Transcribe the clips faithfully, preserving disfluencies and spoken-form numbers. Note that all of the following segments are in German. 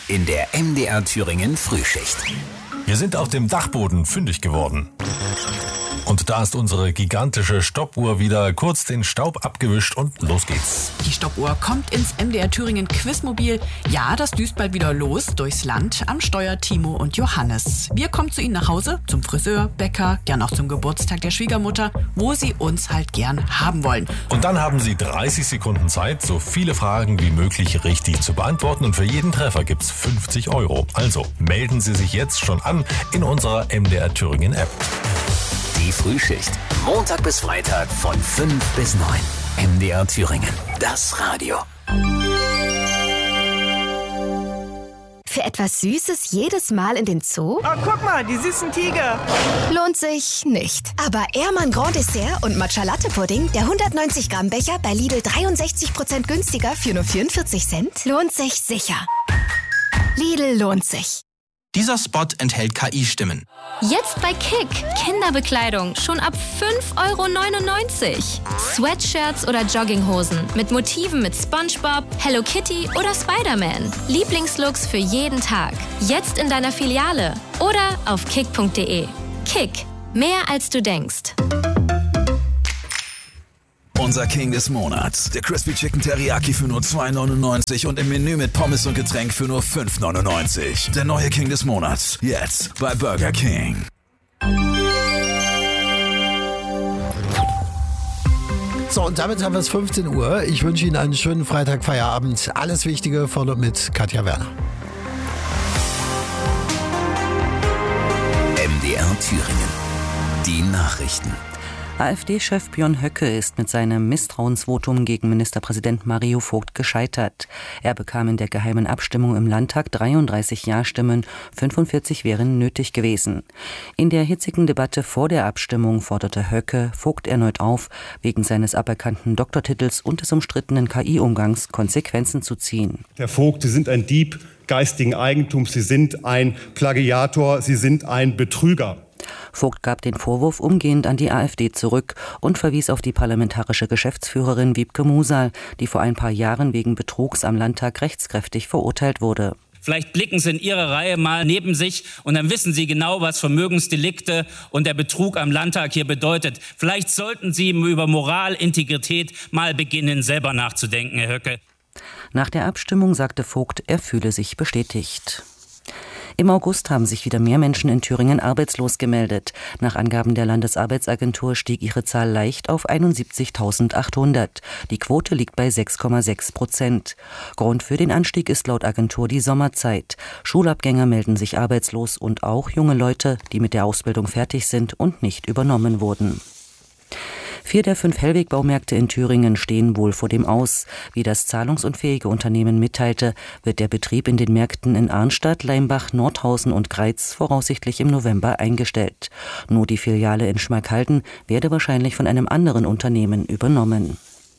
in der M D R Thüringen Frühschicht. Wir sind auf dem Dachboden fündig geworden. Und da ist unsere gigantische Stoppuhr wieder kurz den Staub abgewischt und los geht's. Die Stoppuhr kommt ins M D R Thüringen Quizmobil. Ja, das düst bald wieder los durchs Land. Am Steuer Timo und Johannes. Wir kommen zu Ihnen nach Hause, zum Friseur, Bäcker, gern auch zum Geburtstag der Schwiegermutter, wo Sie uns halt gern haben wollen. Und dann haben Sie dreißig Sekunden Zeit, so viele Fragen wie möglich richtig zu beantworten. Und für jeden Treffer gibt's fünfzig Euro. Also melden Sie sich jetzt schon an in unserer M D R Thüringen App. Die Frühschicht. Montag bis Freitag von fünf bis neun. M D R Thüringen. Das Radio. Für etwas Süßes jedes Mal in den Zoo? Oh, guck mal, die süßen Tiger. Lohnt sich nicht. Aber Ehrmann Grand Dessert und Matcha Latte Pudding, der hundertneunzig Gramm Becher bei Lidl dreiundsechzig Prozent günstiger für nur vierundvierzig Cent, lohnt sich sicher. Lidl lohnt sich. Dieser Spot enthält K I-Stimmen. Jetzt bei Kick. Kinderbekleidung schon ab fünf Euro neunundneunzig. Sweatshirts oder Jogginghosen mit Motiven mit SpongeBob, Hello Kitty oder Spider-Man. Lieblingslooks für jeden Tag. Jetzt in deiner Filiale oder auf kick punkt de. Kick. Mehr als du denkst. Unser King des Monats. Der Crispy Chicken Teriyaki für nur zwei neunundneunzig und im Menü mit Pommes und Getränk für nur fünf neunundneunzig. Der neue King des Monats. Jetzt bei Burger King. So, und damit haben wir es fünfzehn Uhr. Ich wünsche Ihnen einen schönen Freitag-Feierabend. Alles Wichtige von und mit Katja Werner. M D R Thüringen. Die Nachrichten. AfD-Chef Björn Höcke ist mit seinem Misstrauensvotum gegen Ministerpräsident Mario Vogt gescheitert. Er bekam in der geheimen Abstimmung im Landtag dreiunddreißig Ja-Stimmen, fünfundvierzig wären nötig gewesen. In der hitzigen Debatte vor der Abstimmung forderte Höcke Vogt erneut auf, wegen seines aberkannten Doktortitels und des umstrittenen K I-Umgangs Konsequenzen zu ziehen. Herr Vogt, Sie sind ein Dieb geistigen Eigentums, Sie sind ein Plagiator, Sie sind ein Betrüger. Vogt gab den Vorwurf umgehend an die AfD zurück und verwies auf die parlamentarische Geschäftsführerin Wiebke Musal, die vor ein paar Jahren wegen Betrugs am Landtag rechtskräftig verurteilt wurde. Vielleicht blicken Sie in Ihre Reihe mal neben sich und dann wissen Sie genau, was Vermögensdelikte und der Betrug am Landtag hier bedeutet. Vielleicht sollten Sie über Moral, Integrität mal beginnen, selber nachzudenken, Herr Höcke. Nach der Abstimmung sagte Vogt, er fühle sich bestätigt. Im August haben sich wieder mehr Menschen in Thüringen arbeitslos gemeldet. Nach Angaben der Landesarbeitsagentur stieg ihre Zahl leicht auf einundsiebzigtausendachthundert. Die Quote liegt bei sechs Komma sechs Prozent. Grund für den Anstieg ist laut Agentur die Sommerzeit. Schulabgänger melden sich arbeitslos und auch junge Leute, die mit der Ausbildung fertig sind und nicht übernommen wurden. Vier der fünf Hellweg-Baumärkte in Thüringen stehen wohl vor dem Aus. Wie das zahlungsunfähige Unternehmen mitteilte, wird der Betrieb in den Märkten in Arnstadt, Leimbach, Nordhausen und Greiz voraussichtlich im November eingestellt. Nur die Filiale in Schmalkalden werde wahrscheinlich von einem anderen Unternehmen übernommen.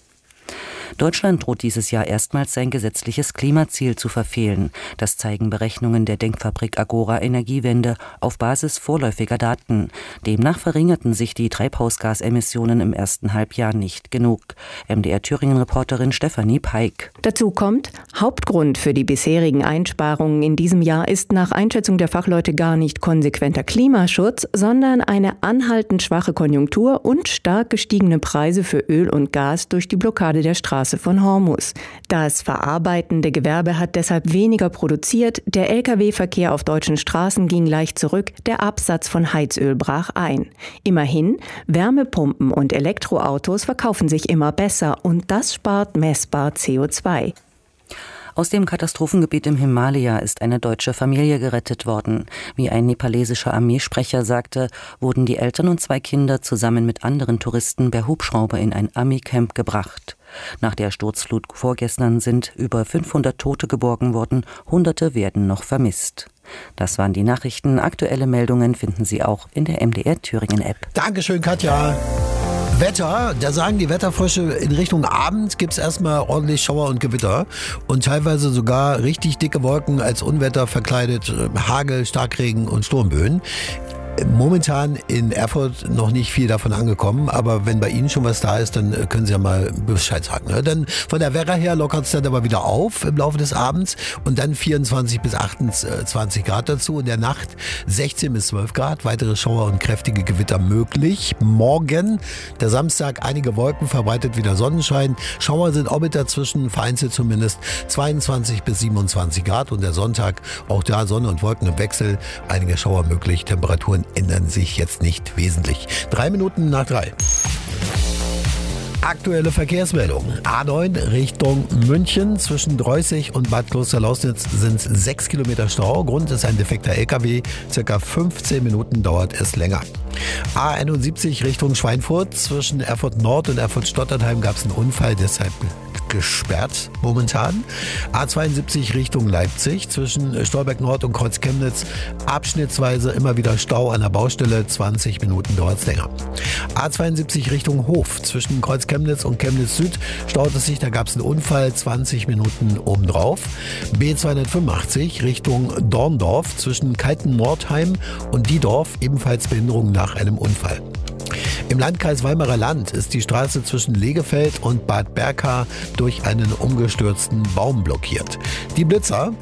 Deutschland droht dieses Jahr erstmals sein gesetzliches Klimaziel zu verfehlen. Das zeigen Berechnungen der Denkfabrik Agora Energiewende auf Basis vorläufiger Daten. Demnach verringerten sich die Treibhausgasemissionen im ersten Halbjahr nicht genug. M D R Thüringen-Reporterin Stefanie Peik. Dazu kommt, Hauptgrund für die bisherigen Einsparungen in diesem Jahr ist nach Einschätzung der Fachleute gar nicht konsequenter Klimaschutz, sondern eine anhaltend schwache Konjunktur und stark gestiegene Preise für Öl und Gas durch die Blockade der Straße von Hormuz. Das verarbeitende Gewerbe hat deshalb weniger produziert, der L K W-Verkehr auf deutschen Straßen ging leicht zurück, der Absatz von Heizöl brach ein. Immerhin, Wärmepumpen und Elektroautos verkaufen sich immer besser und das spart messbar C O zwei. Aus dem Katastrophengebiet im Himalaya ist eine deutsche Familie gerettet worden. Wie ein nepalesischer Armeesprecher sagte, wurden die Eltern und zwei Kinder zusammen mit anderen Touristen per Hubschrauber in ein Armeecamp gebracht. Nach der Sturzflut vorgestern sind über fünfhundert Tote geborgen worden, Hunderte werden noch vermisst. Das waren die Nachrichten. Aktuelle Meldungen finden Sie auch in der M D R Thüringen App. Dankeschön, Katja. Wetter, da sagen die Wetterfrösche, in Richtung Abend gibt es erstmal ordentlich Schauer und Gewitter und teilweise sogar richtig dicke Wolken als Unwetter verkleidet, Hagel, Starkregen und Sturmböen. Momentan in Erfurt noch nicht viel davon angekommen, aber wenn bei Ihnen schon was da ist, dann können Sie ja mal Bescheid sagen. Ne? Dann von der Werra her lockert es dann aber wieder auf im Laufe des Abends und dann vierundzwanzig bis achtundzwanzig Grad dazu. In der Nacht sechzehn bis zwölf Grad, weitere Schauer und kräftige Gewitter möglich. Morgen, der Samstag, einige Wolken, verbreitet wieder Sonnenschein. Schauer sind auch mit dazwischen, vereinzelt zumindest zweiundzwanzig bis siebenundzwanzig Grad und der Sonntag, auch da Sonne und Wolken im Wechsel, einige Schauer möglich, Temperaturen ändern sich jetzt nicht wesentlich. Drei Minuten nach drei. Aktuelle Verkehrsmeldung. A neun Richtung München. Zwischen Dreußig und Bad Klosterlausnitz sind sechs Kilometer Stau. Grund ist ein defekter L K W. Circa fünfzehn Minuten dauert es länger. A einundsiebzig Richtung Schweinfurt. Zwischen Erfurt Nord und Erfurt Stottertheim gab es einen Unfall, deshalb gesperrt momentan. A zweiundsiebzig Richtung Leipzig. Zwischen Stolberg Nord und Kreuz Chemnitz abschnittsweise immer wieder Stau an der Baustelle. zwanzig Minuten dauert es länger. A zweiundsiebzig Richtung Hof. Zwischen Kreuz Chemnitz und Chemnitz Süd staut es sich, da gab es einen Unfall, zwanzig Minuten obendrauf. B zweihundertfünfundachtzig Richtung Dorndorf. Zwischen Kalten-Nordheim und Diedorf ebenfalls Behinderung nach einem Unfall. Im Landkreis Weimarer Land ist die Straße zwischen Legefeld und Bad Berka durch einen umgestürzten Baum blockiert. Die Blitzer.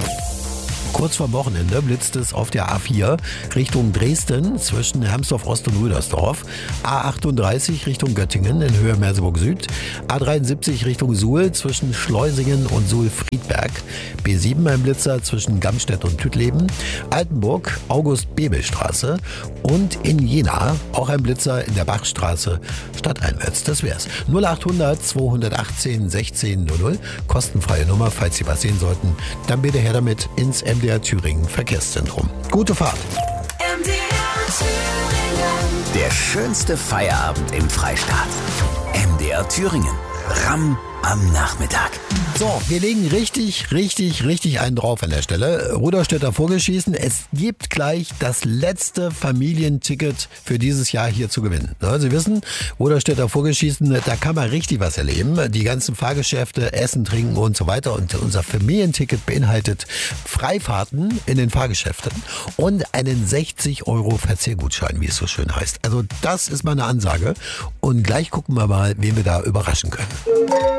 Kurz vor Wochenende blitzt es auf der A vier Richtung Dresden zwischen Hermsdorf Ost und Rüdersdorf. A achtunddreißig Richtung Göttingen in Höhe Merseburg Süd. A dreiundsiebzig Richtung Suhl zwischen Schleusingen und Suhl-Friedberg. B sieben ein Blitzer zwischen Gamstedt und Tütleben. Altenburg, August-Bebel-Straße. Und in Jena auch ein Blitzer in der Bachstraße stadteinwärts. Das wär's. null achthundert zweihundertachtzehn sechzehn null null. Kostenfreie Nummer, falls Sie was sehen sollten. Dann bitte her damit ins M D R Thüringen Verkehrszentrum. Gute Fahrt. M D R Thüringen. Der schönste Feierabend im Freistaat. M D R Thüringen. Ramm am Nachmittag. So, wir legen richtig, richtig, richtig einen drauf an der Stelle. Rudolstädter Vogelschießen. Es gibt gleich das letzte Familienticket für dieses Jahr hier zu gewinnen. Ja, Sie wissen, Rudolstädter Vogelschießen, da kann man richtig was erleben. Die ganzen Fahrgeschäfte, Essen, Trinken und so weiter. Und unser Familienticket beinhaltet Freifahrten in den Fahrgeschäften und einen sechzig Euro Verzehrgutschein, wie es so schön heißt. Also das ist mal eine Ansage. Und gleich gucken wir mal, wen wir da überraschen können.